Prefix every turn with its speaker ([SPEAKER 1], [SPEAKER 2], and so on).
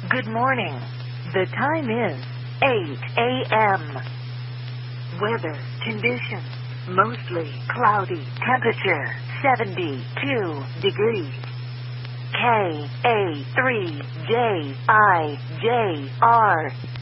[SPEAKER 1] Good morning. The time is 8 a.m. Weather conditions. Mostly cloudy. Temperature 72 degrees. KA3JIJR